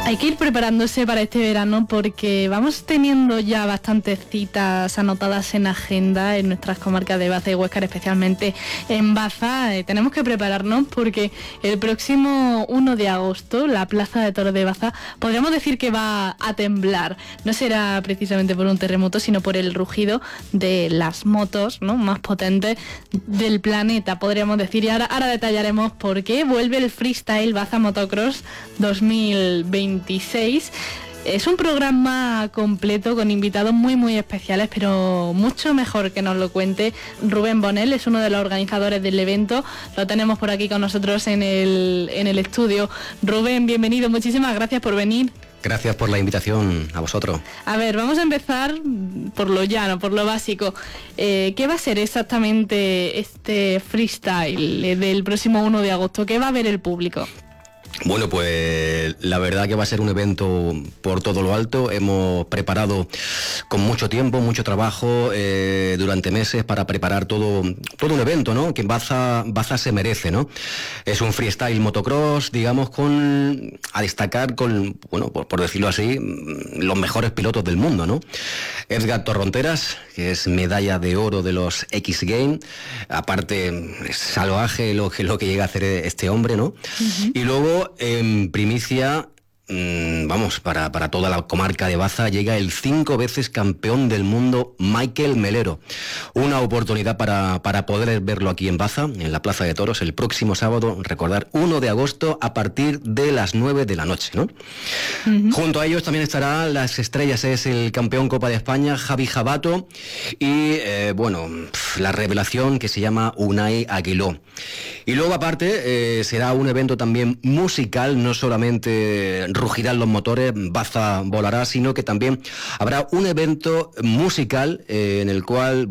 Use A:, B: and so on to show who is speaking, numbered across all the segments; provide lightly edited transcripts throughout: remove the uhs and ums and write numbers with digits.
A: Hay que ir preparándose para este verano porque vamos teniendo ya bastantes citas anotadas en agenda en nuestras comarcas de Baza y Huéscar, especialmente en Baza. Tenemos que prepararnos porque el próximo 1 de agosto la Plaza de Toros de Baza podríamos decir que va a temblar. No será precisamente por un terremoto, sino por el rugido de las motos, ¿no?, más potentes del planeta, podríamos decir. Y ahora detallaremos por qué vuelve el Freestyle Baza Motocross 2026. Es un programa completo con invitados muy especiales, pero mucho mejor que nos lo cuente Rubén Bonel. Es uno de los organizadores del evento. Lo tenemos por aquí con nosotros en el estudio. Rubén, bienvenido, muchísimas gracias por venir.
B: Gracias por la invitación a vosotros.
A: A ver, vamos a empezar por lo llano, por lo básico. ¿Qué va a ser exactamente este freestyle del próximo 1 de agosto? ¿Qué va a ver el público?
B: Bueno, pues la verdad que va a ser un evento por todo lo alto. Hemos preparado con mucho tiempo, mucho trabajo durante meses para preparar todo un evento, ¿no?, que Baza se merece, ¿no? Es un freestyle motocross, digamos, a destacar con, bueno, por decirlo así, los mejores pilotos del mundo, ¿no? Edgar Torronteras, que es medalla de oro de los X Games, aparte es salvaje lo que llega a hacer este hombre, ¿no? Uh-huh. Y luego en primicia, para toda la comarca de Baza, llega el 5 veces campeón del mundo Michael Melero. Una oportunidad para poder verlo aquí en Baza, en la Plaza de Toros, el próximo sábado, recordar, 1 de agosto, a partir de las 9 de la noche, ¿no? Uh-huh. Junto a ellos también estarán las estrellas, es el campeón Copa de España, Javi Jabato, y la revelación que se llama Unai Aguiló. Y luego, aparte, será un evento también musical, no solamente rugirán los motores, Baza volará, sino que también habrá un evento musical en el cual,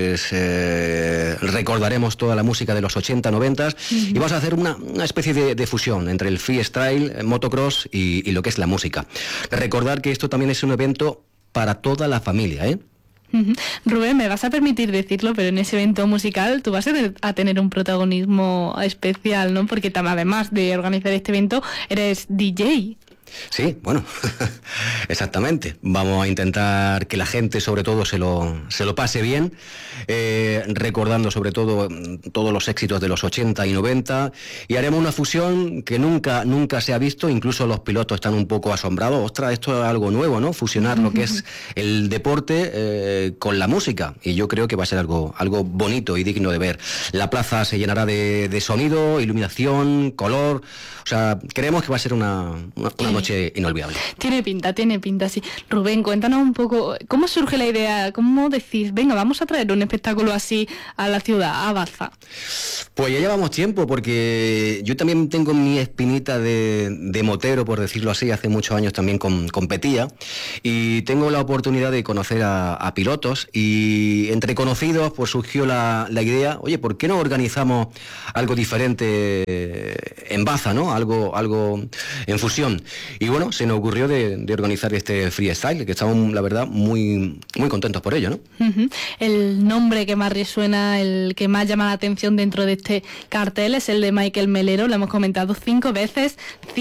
B: recordaremos toda la música de los 80, 90 uh-huh. y vamos a hacer una especie de fusión entre el freestyle, motocross y lo que es la música. Recordar que esto también es un evento para toda la familia, ¿eh?
A: Rubén, me vas a permitir decirlo, pero en ese evento musical tú vas a tener un protagonismo especial, ¿no? Porque además de organizar este evento, eres DJ.
B: Sí, bueno, exactamente. Vamos a intentar que la gente, sobre todo, se lo pase bien, recordando sobre todo todos los éxitos de los 80 y 90, y haremos una fusión que nunca se ha visto. Incluso los pilotos están un poco asombrados. Ostras, esto es algo nuevo, ¿no? Fusionar lo que es el deporte con la música, y yo creo que va a ser algo bonito y digno de ver. La plaza se llenará de sonido, iluminación, color. O sea, creemos que va a ser una noche inolvidable. Tiene
A: pinta, sí. Rubén, cuéntanos un poco, ¿cómo surge la idea? ¿Cómo decís, venga, vamos a traer un espectáculo así a la ciudad, a Baza?
B: Pues ya llevamos tiempo, porque yo también tengo mi espinita de motero, por decirlo así. Hace muchos años también competía, y tengo la oportunidad de conocer a pilotos, y entre conocidos pues surgió la idea, oye, ¿por qué no organizamos algo diferente en Baza, ¿no? Algo en fusión. Y bueno, se nos ocurrió de organizar este freestyle, que estamos, la verdad, muy contentos por ello, ¿no?
A: Uh-huh. El nombre que más resuena, el que más llama la atención dentro de este cartel es el de Michael Melero. Lo hemos comentado 5 veces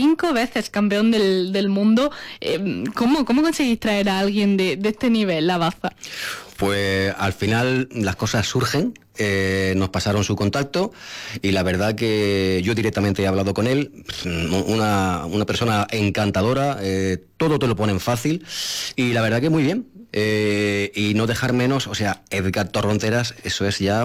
A: campeón del mundo. ¿Cómo conseguís traer a alguien de este nivel, la Baza?
B: Pues al final las cosas surgen. Nos pasaron su contacto, y la verdad que yo directamente he hablado con él. Una persona encantadora, todo te lo ponen fácil, y la verdad que muy bien. Y no dejar menos, o sea, Edgar Torronteras, eso es ya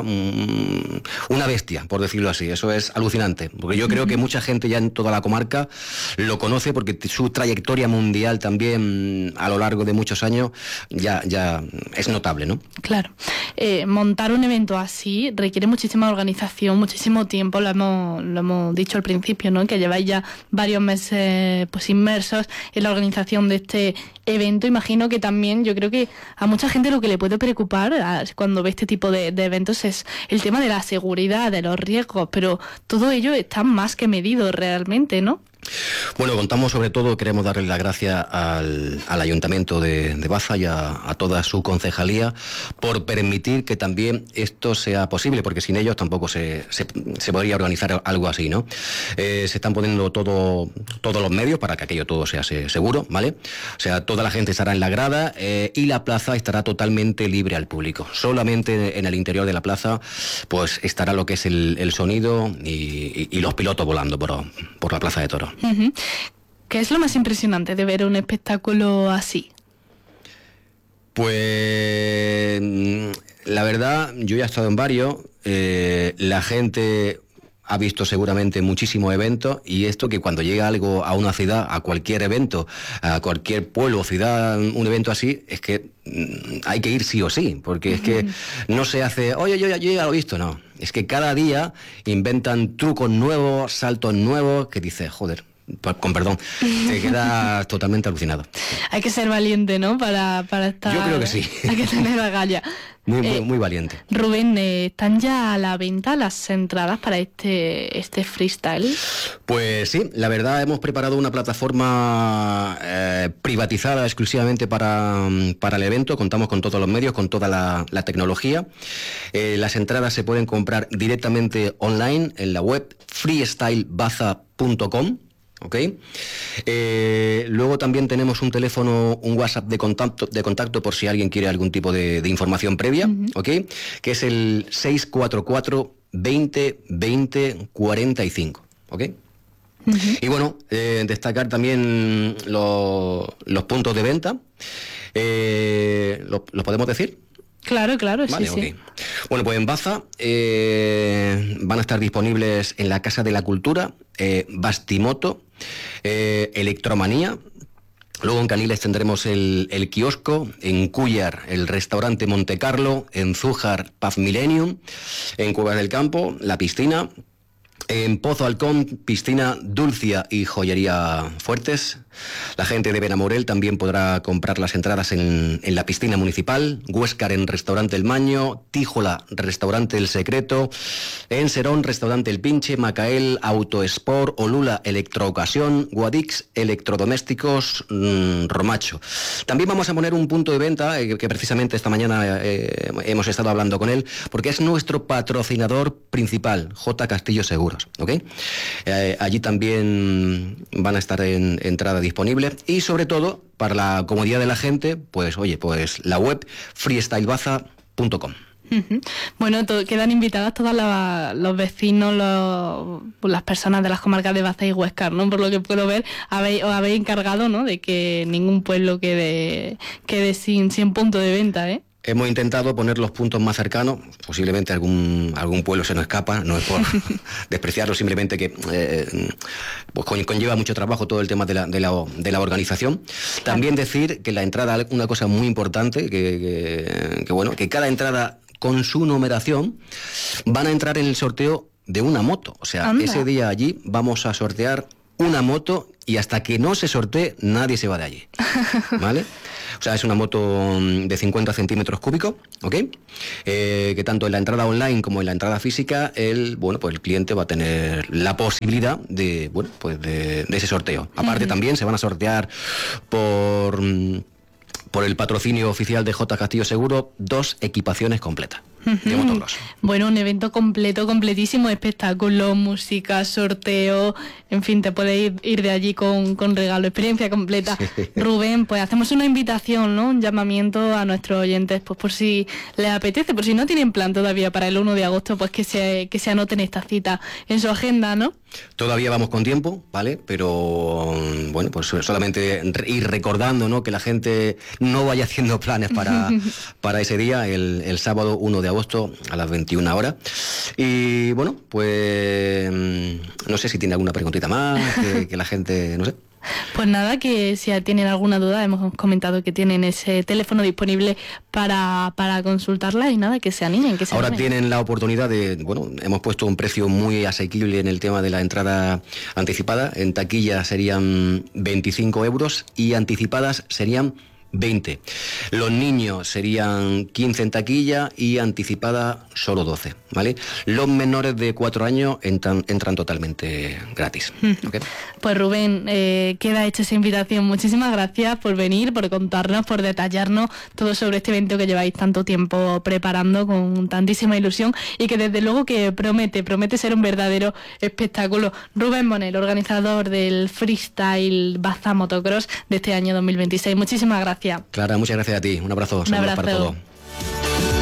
B: una bestia, por decirlo así. Eso es alucinante, porque yo creo que mucha gente ya en toda la comarca lo conoce, porque su trayectoria mundial también a lo largo de muchos años ya es notable, ¿no? Claro.
A: Montar un evento así requiere muchísima organización, muchísimo tiempo. Lo hemos dicho al principio, ¿no?, que lleváis ya varios meses pues inmersos en la organización de este evento. Imagino que también, yo creo que a mucha gente lo que le puede preocupar cuando ve este tipo de eventos es el tema de la seguridad, de los riesgos, pero todo ello está más que medido realmente, ¿no?
B: Bueno, contamos sobre todo, queremos darle las gracias al Ayuntamiento de Baza y a toda su concejalía por permitir que también esto sea posible, porque sin ellos tampoco se podría organizar algo así, ¿no? Se están poniendo todos los medios para que aquello todo sea seguro, ¿vale? O sea, toda la gente estará en la grada y la plaza estará totalmente libre al público. Solamente en el interior de la plaza pues estará lo que es el sonido y los pilotos volando por la Plaza de Toros.
A: Uh-huh. ¿Qué es lo más impresionante de ver un espectáculo así?
B: Pues la verdad, yo ya he estado en varios, la gente ha visto seguramente muchísimos eventos, y esto que cuando llega algo a una ciudad, a cualquier evento, a cualquier pueblo o ciudad, un evento así, es que hay que ir sí o sí, porque es que no se hace, oye, yo ya lo he visto, no. Es que cada día inventan trucos nuevos, saltos nuevos, que dices, joder, con perdón, te quedas totalmente alucinado.
A: Hay que ser valiente, ¿no? Para estar...
B: Yo creo que sí.
A: Hay que tener agallas.
B: Muy valiente.
A: Rubén, ¿están ya a la venta las entradas para este freestyle?
B: Pues sí, la verdad hemos preparado una plataforma privatizada exclusivamente para el evento. Contamos con todos los medios, con toda la tecnología. Las entradas se pueden comprar directamente online en la web freestylebaza.com. ¿Ok? Luego también tenemos un teléfono, un WhatsApp de contacto por si alguien quiere algún tipo de información previa, ¿ok? Que es el 644 20 20 45, ¿ok? Y bueno, destacar también los puntos de venta. ¿Los podemos decir?
A: Claro,
B: vale,
A: sí,
B: okay.
A: Sí.
B: Bueno, pues en Baza van a estar disponibles en la Casa de la Cultura, Bastimoto, Electromanía. Luego en Caniles tendremos el kiosco, en Cúllar el restaurante Monte Carlo, en Zújar Paz Millennium, en Cuevas del Campo la piscina, en Pozo Halcón piscina Dulcia y joyería Fuertes. La gente de Benamorel también podrá comprar las entradas en la piscina municipal, Huéscar en Restaurante El Maño, Tíjola, Restaurante El Secreto, en Serón, Restaurante El Pinche, Macael, Autosport, Olula, Electroocasión, Guadix, Electrodomésticos, Romacho. También vamos a poner un punto de venta, que precisamente esta mañana hemos estado hablando con él, porque es nuestro patrocinador principal, J. Castillo Seguros, ¿ok? Allí también van a estar en entrada disponible, y sobre todo para la comodidad de la gente, pues oye, pues la web freestylebaza.com.
A: Bueno, quedan invitadas todos los vecinos, las personas de las comarcas de Baza y Huéscar, ¿no? Por lo que puedo ver, os habéis encargado, ¿no?, de que ningún pueblo quede sin punto de venta, ¿eh?
B: Hemos intentado poner los puntos más cercanos, posiblemente algún pueblo se nos escapa, no es por despreciarlo, simplemente que pues conlleva mucho trabajo todo el tema de la organización. También decir que la entrada, una cosa muy importante, que bueno, que cada entrada con su numeración van a entrar en el sorteo de una moto. O sea, ¡anda! Ese día allí vamos a sortear una moto, y hasta que no se sortee nadie se va de allí, ¿vale? O sea, es una moto de 50 centímetros cúbicos, ¿ok? Que tanto en la entrada online como en la entrada física, el cliente va a tener la posibilidad de ese sorteo. Aparte también se van a sortear por el patrocinio oficial de J. Castillo Seguro 2 equipaciones completas de motocross.
A: Bueno, un evento completísimo, espectáculos, música, sorteo, en fin, te puedes ir de allí con regalo, experiencia completa. Sí. Rubén, pues hacemos una invitación, ¿no? Un llamamiento a nuestros oyentes, pues por si les apetece, por si no tienen plan todavía para el 1 de agosto, pues que se anoten esta cita en su agenda, ¿no?
B: Todavía vamos con tiempo, ¿vale? Pero bueno, pues solamente ir recordando, ¿no?, que la gente no vaya haciendo planes para ese día, el sábado 1 de agosto a las 21 horas. Y bueno, pues no sé si tiene alguna preguntita más, que la gente, no sé.
A: Pues nada, que si tienen alguna duda, hemos comentado que tienen ese teléfono disponible para consultarla, y nada, que se animen.
B: Ahora tienen la oportunidad hemos puesto un precio muy asequible en el tema de la entrada anticipada. En taquilla serían 25 euros y anticipadas serían 20. Los niños serían 15 en taquilla y anticipada solo 12, ¿vale? Los menores de 4 años entran totalmente gratis. ¿Okay?
A: Pues Rubén, queda hecha esa invitación. Muchísimas gracias por venir, por contarnos, por detallarnos todo sobre este evento que lleváis tanto tiempo preparando con tantísima ilusión y que desde luego que promete ser un verdadero espectáculo. Rubén Monel, organizador del Freestyle Baza Motocross de este año 2026. Muchísimas gracias.
B: Clara, muchas gracias a ti. Un abrazo. Saludos para todos.